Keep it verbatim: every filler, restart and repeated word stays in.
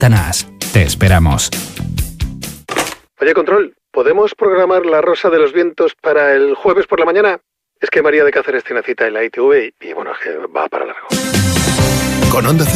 Tanás, te esperamos. Oye, Control, ¿podemos programar La Rosa de los Vientos para el jueves por la mañana? Es que María de Cáceres tiene cita en la I T V y, y bueno, es que va para largo. Con Onda